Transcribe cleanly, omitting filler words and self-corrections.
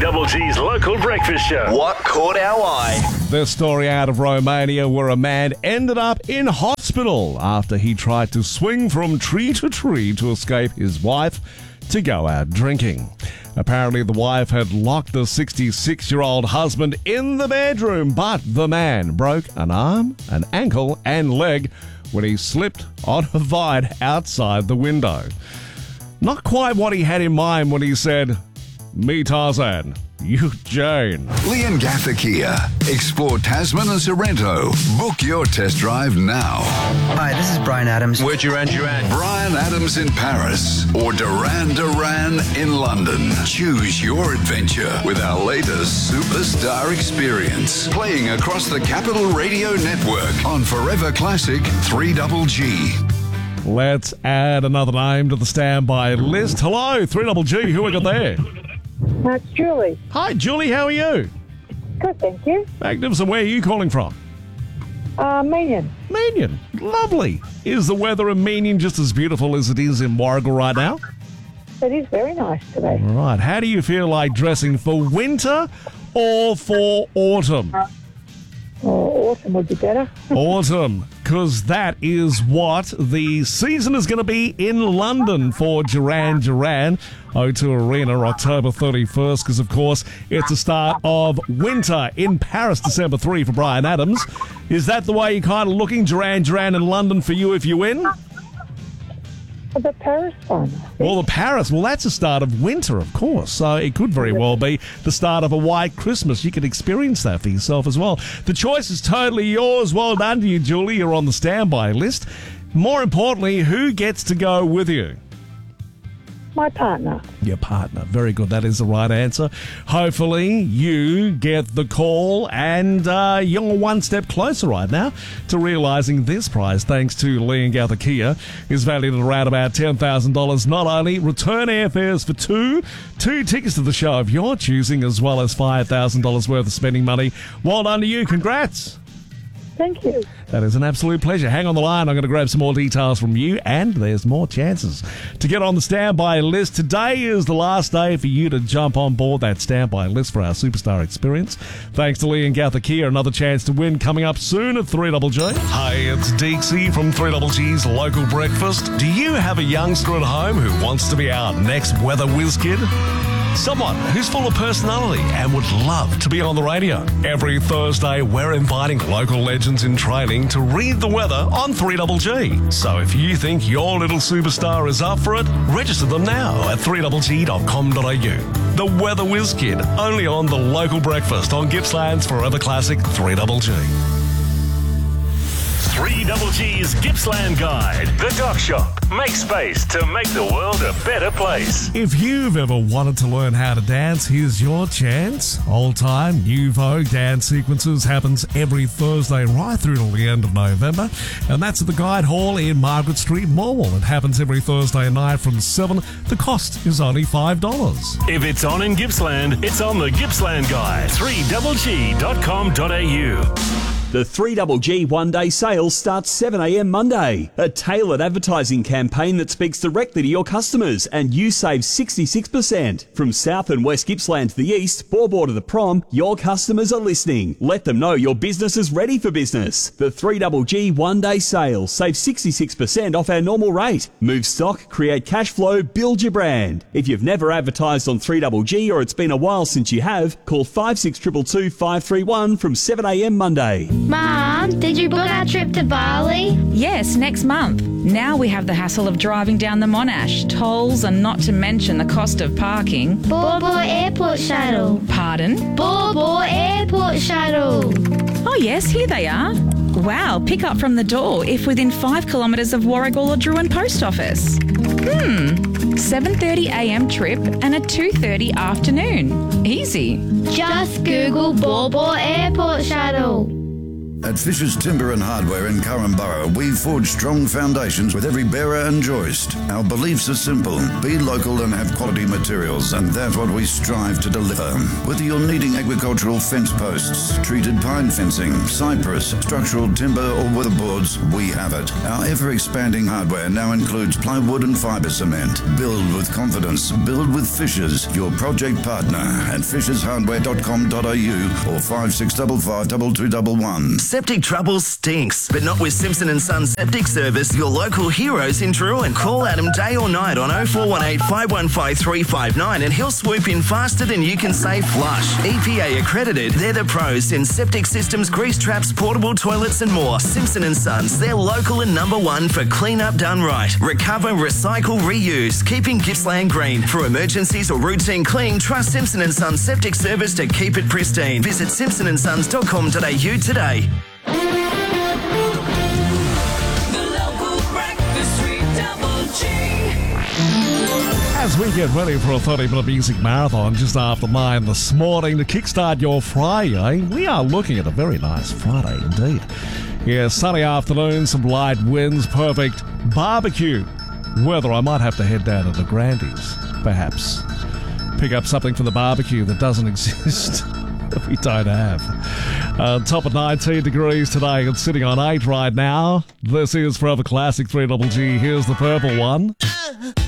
3GG's local breakfast show. What caught our eye? This story out of Romania where a man ended up in hospital after he tried to swing from tree to tree to escape his wife to go out drinking. Apparently, the wife had locked the 66-year-old husband in the bedroom, but the man broke an arm, an ankle, and leg when he slipped on a vine outside the window. Not quite what he had in mind when he said, "Me Tarzan, you Jane." Leongatha Kia. Explore Tasman and Sorrento. Book your test drive now. Hi, this is Brian Adams. Where'd Duran? Brian Adams in Paris or Duran in London. Choose your adventure with our latest Superstar experience. Playing across the Capital Radio Network on Forever Classic 3GG. Let's add another name to the standby list. Hello, 3GG. Who we got there? That's Julie. Hi, Julie. How are you? Good, thank you. Magnificent. Where are you calling from? Meenian. Meenian. Lovely. Is the weather in Meenian just as beautiful as it is in Warragul right now? It is very nice today. Right. How do you feel like dressing for winter or for autumn? Autumn would be better. Autumn, because that is what the season is going to be in London for Duran O2 Arena, October 31st, because, of course, it's the start of winter in Paris, December 3 for Brian Adams. Is that the way you're kind of looking, Duran in London for you if you win? The Paris one. Well, the Paris, that's the start of winter, of course. So it could very well be the start of a white Christmas. You could experience that for yourself as well. The choice is totally yours. Well done to you, Julie. You're on the standby list. More importantly, who gets to go with you? My partner. Your partner. Very good. That is the right answer. Hopefully you get the call and you're one step closer right now to realising this prize, thanks to Leongatha Kia, is valued at around about $10,000. Not only return airfares for two tickets to the show of your choosing, as well as $5,000 worth of spending money. Well done to you. Congrats. Thank you. That is an absolute pleasure. Hang on the line. I'm going to grab some more details from you, and there's more chances to get on the standby list. Today is the last day for you to jump on board that standby list for our Superstar experience. Thanks to Leongatha Kia, another chance to win coming up soon at 3GG. Hi, it's Deeksy from 3GG's local breakfast. Do you have a youngster at home who wants to be our next weather whiz kid? Someone who's full of personality and would love to be on the radio. Every Thursday, we're inviting local legends in training to read the weather on 3GG. So if you think your little superstar is up for it, register them now at 3GG.com.au. The Weather Whiz Kid, only on the local breakfast on Gippsland's Forever Classic 3GG. 3GG's Gippsland Guide. The Doc Shop. Make space to make the world a better place. If you've ever wanted to learn how to dance, here's your chance. Old-time, new Vogue dance sequences happens every Thursday right through to the end of November. And that's at the Guide Hall in Margaret Street, Morwell. It happens every Thursday night from 7. The cost is only $5. If it's on in Gippsland, it's on the Gippsland Guide. 3GG.com.au. The 3GG one-day sale starts 7 a.m. Monday. A tailored advertising campaign that speaks directly to your customers, and you save 66%. From South and West Gippsland to the east, Borbor to the Prom, your customers are listening. Let them know your business is ready for business. The 3GG one-day sale. Save 66% off our normal rate. Move stock, create cash flow, build your brand. If you've never advertised on 3GG or it's been a while since you have, call 5622 531 from 7 a.m. Monday. Mom, did you book our trip to Bali? Yes, next month. Now we have the hassle of driving down the Monash, tolls, and not to mention the cost of parking. Borbor Airport Shuttle. Pardon? Borbor Airport Shuttle. Oh yes, here they are. Wow, pick up from the door if within 5 kilometres of Warragul or Druin Post Office. 7:30 a.m. trip and a 2:30 afternoon. Easy. Just Google Borbor Airport Shuttle. At Fisher's Timber and Hardware in Currumborough, we forge strong foundations with every bearer and joist. Our beliefs are simple. Be local and have quality materials, and that's what we strive to deliver. Whether you're needing agricultural fence posts, treated pine fencing, cypress, structural timber or weatherboards, we have it. Our ever-expanding hardware now includes plywood and fibre cement. Build with confidence. Build with Fishers, your project partner at fishershardware.com.au or 5655 2211. Septic trouble stinks, but not with Simpson & Sons Septic Service, your local heroes in Drouin. Call Adam day or night on 0418 515 359 and he'll swoop in faster than you can say flush. EPA accredited, they're the pros in septic systems, grease traps, portable toilets and more. Simpson & Sons, they're local and number one for clean up done right. Recover, recycle, reuse, keeping Gippsland green. For emergencies or routine clean, trust Simpson & Sons Septic Service to keep it pristine. Visit simpsonandsons.com.au today. As we get ready for a 30-minute music marathon just after 9 this morning to kickstart your Friday, we are looking at a very nice Friday indeed. Yeah, sunny afternoon, some light winds, perfect barbecue weather. I might have to head down to the Grandies, perhaps. Pick up something for the barbecue that doesn't exist. That we don't have. Top of 19 degrees today and sitting on 8 right now. This is Forever Classic 3GG. Here's the purple one.